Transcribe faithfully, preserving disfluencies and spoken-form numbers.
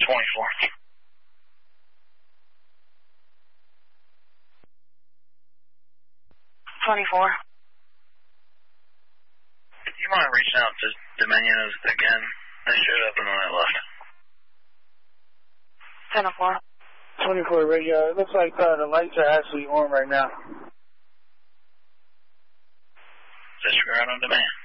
twenty-four. twenty-four. Do you mind reaching out to Dominions again? They showed up and then they left. ten oh four. twenty-four radio. It looks like uh, the lights are actually on right now. Disregard on demand.